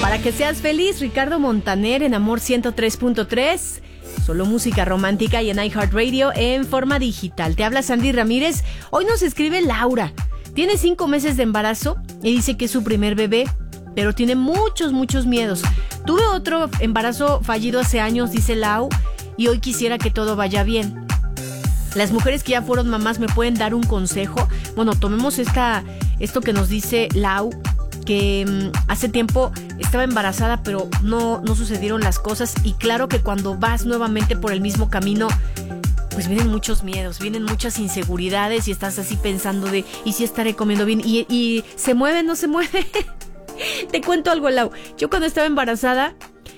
Para que seas feliz, Ricardo Montaner en Amor 103.3. Solo música romántica y en iHeartRadio en forma digital. Te habla Sandy Ramírez. Hoy nos escribe Laura. Tiene 5 meses de embarazo y dice que es su primer bebé, pero tiene muchos miedos. Tuve otro embarazo fallido hace años, dice Lau, y hoy quisiera que todo vaya bien. Las mujeres que ya fueron mamás me pueden dar un consejo. Bueno, tomemos esto que nos dice Lau, que hace tiempo estaba embarazada, pero no sucedieron las cosas. Y claro que cuando vas nuevamente por el mismo camino, pues vienen muchos miedos, vienen muchas inseguridades y estás así pensando de, ¿y si estaré comiendo bien? ¿Y se mueve, no se mueve? Te cuento algo, Lau. Yo cuando estaba embarazada,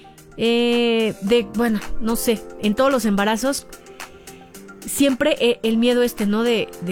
no sé, en todos los embarazos, siempre el miedo ¿no?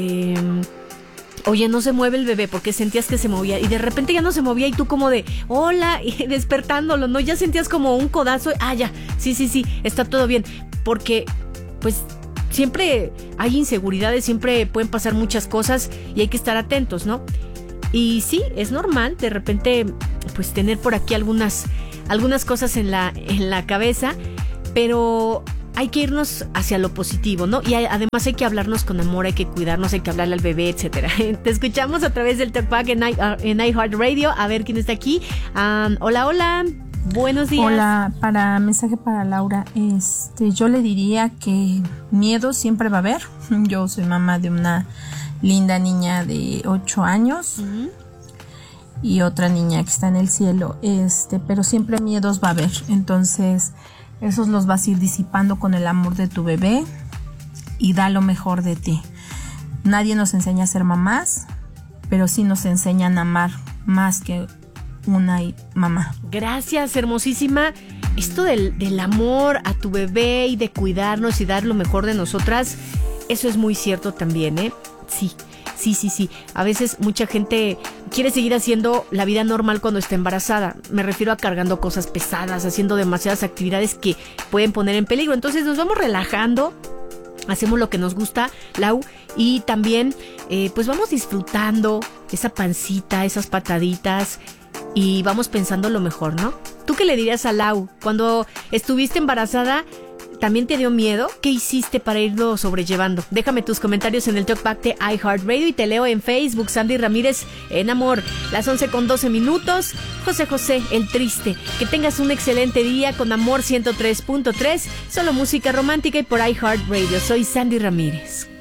Oye, no se mueve el bebé, porque sentías que se movía y de repente ya no se movía y tú como de, hola, y despertándolo, ¿no? Ya sentías como un codazo, ya, sí, está todo bien, porque pues siempre hay inseguridades, siempre pueden pasar muchas cosas y hay que estar atentos, ¿no? Y sí, es normal de repente pues tener por aquí algunas cosas en la cabeza, pero hay que irnos hacia lo positivo, ¿no? Y además hay que hablarnos con amor, hay que cuidarnos, hay que hablarle al bebé, etcétera. Te escuchamos a través del Talkback en iHeartRadio. A ver quién está aquí. Hola, buenos días. Hola, mensaje para Laura. Yo le diría que miedo siempre va a haber. Yo soy mamá de una linda niña de 8 años. Uh-huh. Y otra niña que está en el cielo. Pero siempre miedos va a haber. Entonces, esos los vas a ir disipando con el amor de tu bebé y da lo mejor de ti. Nadie nos enseña a ser mamás, pero sí nos enseñan a amar más que una mamá. Gracias, hermosísima. Esto del amor a tu bebé y de cuidarnos y dar lo mejor de nosotras, eso es muy cierto también, ¿eh? Sí. A veces mucha gente quiere seguir haciendo la vida normal cuando está embarazada. Me refiero a cargando cosas pesadas, haciendo demasiadas actividades que pueden poner en peligro. Entonces nos vamos relajando, hacemos lo que nos gusta, Lau, y también pues vamos disfrutando esa pancita, esas pataditas y vamos pensando lo mejor, ¿no? ¿Tú qué le dirías a Lau? Cuando estuviste embarazada, ¿también te dio miedo? ¿Qué hiciste para irlo sobrellevando? Déjame tus comentarios en el Talkback de iHeartRadio y te leo en Facebook, Sandy Ramírez en Amor. Las 11:12. José, el triste. Que tengas un excelente día con Amor 103.3. Solo música romántica y por iHeartRadio. Soy Sandy Ramírez.